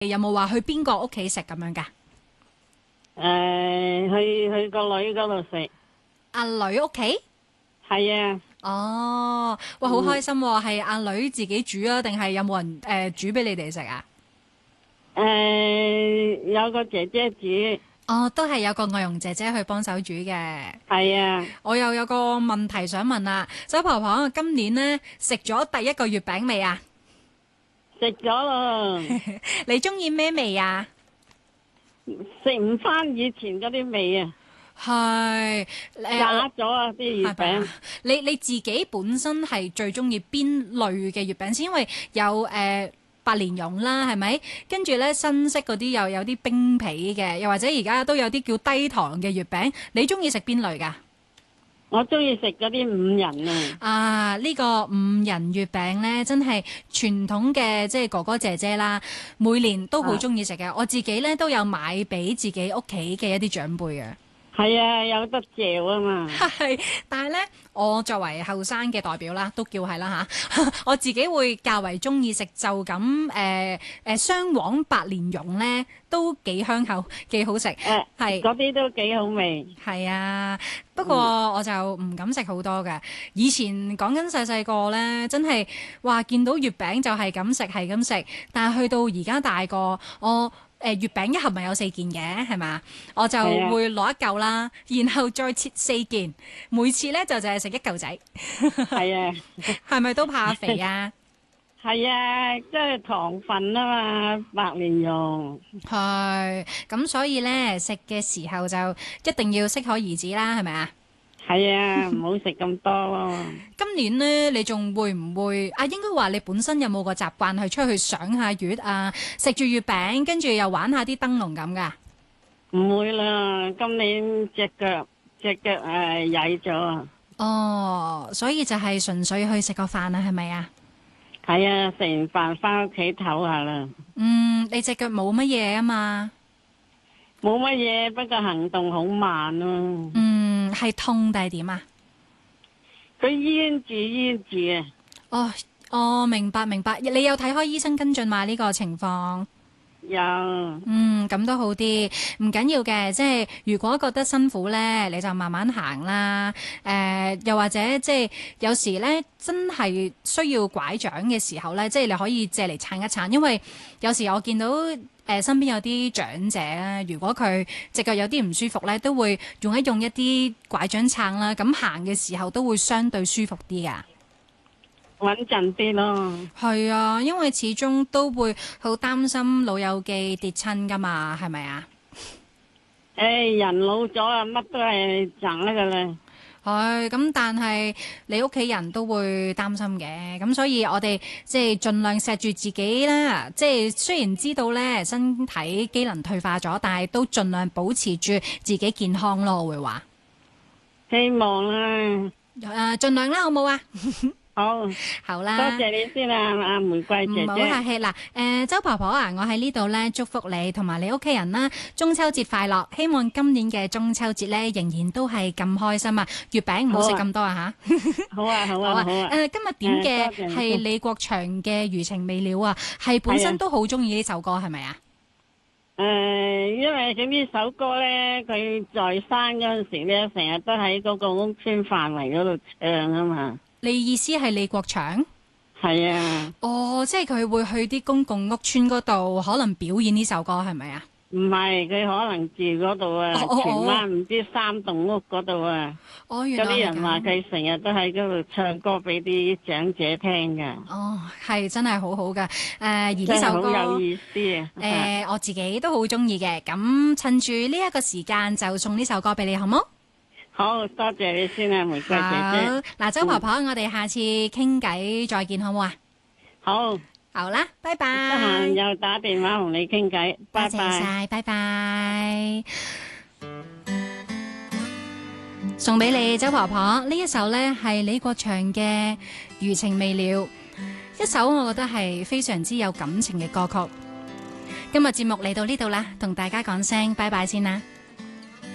有冇話去邊個屋企食咁樣噶？ 去個女嗰度食。 阿女屋企？ 係啊。 哦，哇，好開心喎！係阿女自己煮啊，定係有冇人煮俾你哋食啊？ 有個姐姐煮。 哦，都係有個外傭姐姐去幫手煮嘅。 係啊。 我又有個問題想問啦，周婆婆，今年呢食咗第一個月餅未啊？ 食咗咯。 你中意咩味啊？ 食唔翻以前嗰啲味啊。 係假咗啊啲月餅。 你自己本身係最中意邊類嘅月餅先？因為有白蓮蓉啦，係咪？跟住咧新式嗰啲又有啲冰皮嘅，又或者而家都有啲叫低糖嘅月餅。你中意食邊類㗎？ 我中意食嗰啲五仁啊！ 啊，呢個五仁月餅呢，真係傳統嘅，即係哥哥姐姐啦，每年都好中意食嘅。我自己呢，都有買俾自己屋企嘅一啲長輩嘅。 係啊，有得嚼啊嘛。 係，但係咧，我作為後生嘅代表啦，都叫係啦吓，我自己會較為中意食就咁雙黃白蓮蓉咧，都幾香口，幾好食。係嗰啲都幾好味。 係啊，不過我就唔敢食好多嘅。以前講緊細細個咧，真係話見到月餅就係咁食，係咁食。但係去到而家大個，我月餅一盒咪有4件嘅，係嘛？我就會攞一嚿啦，然後再切4件，每次咧就淨係食一嚿仔。 係啊， 係咪都怕肥啊？ 係啊，即係糖分啊嘛，白蓮蓉。 係，咁所以咧食嘅時候就一定要適可而止啦，係咪啊？ 係啊，唔好食咁多咯。 今年呢，你仲會唔會啊？應該話你本身有冇個習慣去出去賞下月啊？食住月餅，跟住又玩下啲燈籠咁噶？ 唔會啦，今年隻腳曳咗啊。 哦，所以就係純粹去食個飯啊，係咪啊？ 係啊，食完飯翻屋企唞下啦。 你隻腳冇乜嘢啊嘛？ 冇乜嘢，不過行動好慢咯。 係痛定係點啊？ 佢醫住啊。 哦，明白。你有睇開醫生跟進嘛？呢個情況？ 有。 咁都好啲，唔緊要嘅。即係如果覺得辛苦呢，你就慢慢行啦。又或者即係有時呢，真係需要拐杖嘅時候呢，即係你可以借嚟撐一撐。因為有時我見到身邊有啲長者咧，如果佢隻腳有啲唔舒服呢，都會用一啲拐杖撐啦。咁行嘅時候都會相對舒服啲㗎。 穩陣啲咯。 係啊，因為始終都會好擔心老友記跌親噶嘛，係咪啊？ 人老咗啊，乜都係賺㗎啦。 係咁，但係你屋企人都會擔心嘅，咁所以我哋即係盡量錫住自己啦。即係雖然知道咧身體機能退化咗，但係都盡量保持住自己健康咯。我會話希望啦。 盡量啦，好冇啊？好啦， 多謝你先啊，阿玫瑰姐姐。唔好客氣嗱，周婆婆啊，我喺呢度咧祝福你同埋你屋企人啦，中秋節快樂！希望今年嘅中秋節咧仍然都係咁開心啊！月餅唔好食咁多啊吓！ 好啊。 今日點嘅係李國祥嘅《餘情未了》啊，係本身都好中意呢首歌係咪啊？ 因為佢呢首歌咧，佢在生嗰陣時咧，成日都喺嗰個屋村範圍嗰度唱啊嘛。 你意思係李國祥？ 係啊。 即係佢會去啲公共屋邨嗰度，可能表演呢首歌係咪啊？ 唔係，佢可能住嗰度啊，荃灣唔知3棟屋嗰度啊。 原來有啲人話佢成日都喺嗰度唱歌俾啲長者聽㗎。 係真係好好噶。而呢首歌好有意思啊。 我自己都好中意嘅。咁趁住呢一個時間，就送呢首歌俾你，好冇？ 好多謝你先啊，玫瑰姐姐。 嗱，周婆婆，我哋下次傾偈再見，好唔好啊？好啦，拜拜。 得閒又打電話同你傾偈，拜拜。 多謝晒，拜拜。送俾你，周婆婆，呢一首呢係李國祥嘅《餘情未了》，一首我覺得係非常之有感情嘅歌曲。今日節目嚟到呢度啦，同大家講聲拜拜先啦。